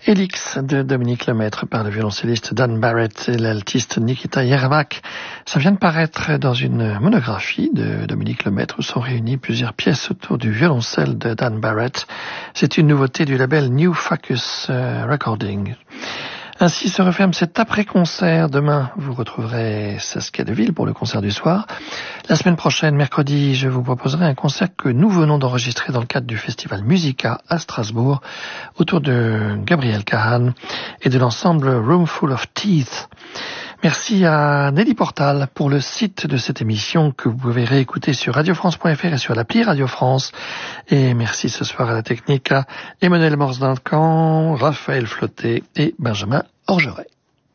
Elix de Dominique Lemaître par le violoncelliste Dan Barrett et l'altiste Nikita Yermak. Ça vient de paraître dans une monographie de Dominique Lemaître où sont réunies plusieurs pièces autour du violoncelle de Dan Barrett. C'est une nouveauté du label New Focus Recording. Ainsi se referme cet après-concert. Demain, vous retrouverez Saskia Deville pour le concert du soir. La semaine prochaine, mercredi, je vous proposerai un concert que nous venons d'enregistrer dans le cadre du festival Musica à Strasbourg autour de Gabriel Kahn et de l'ensemble Room Full of Teeth. Merci à Nelly Portal pour le site de cette émission que vous pouvez réécouter sur radiofrance.fr et sur l'appli Radio France. Et merci ce soir à la technique à Emmanuel Morse-Duncan, Raphaël Flotté et Benjamin Orgeret.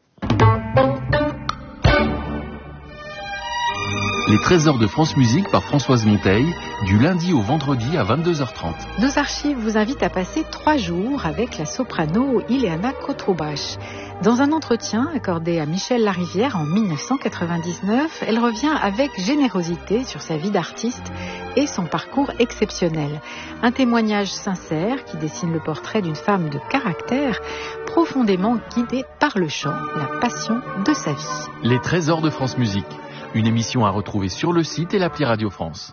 Les trésors de France Musique par Françoise Monteil, du lundi au vendredi à 22h30. Nos archives vous invitent à passer 3 jours avec la soprano Ileana Kotrubach. Dans un entretien accordé à Michel Larivière en 1999, elle revient avec générosité sur sa vie d'artiste et son parcours exceptionnel. Un témoignage sincère qui dessine le portrait d'une femme de caractère profondément guidée par le chant, la passion de sa vie. Les trésors de France Musique, une émission à retrouver sur le site et l'appli Radio France.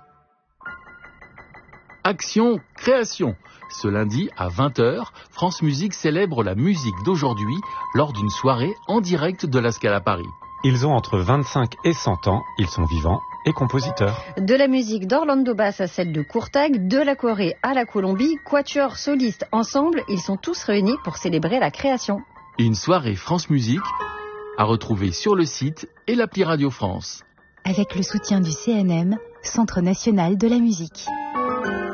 Action Création. Ce lundi à 20h, France Musique célèbre la musique d'aujourd'hui lors d'une soirée en direct de la Scala Paris. Ils ont entre 25 et 100 ans, ils sont vivants et compositeurs. De la musique d'Orlando Bass à celle de Courtag, de la Corée à la Colombie, quatuor soliste ensemble, ils sont tous réunis pour célébrer la création. Une soirée France Musique à retrouver sur le site et l'appli Radio France. Avec le soutien du CNM, Centre National de la Musique.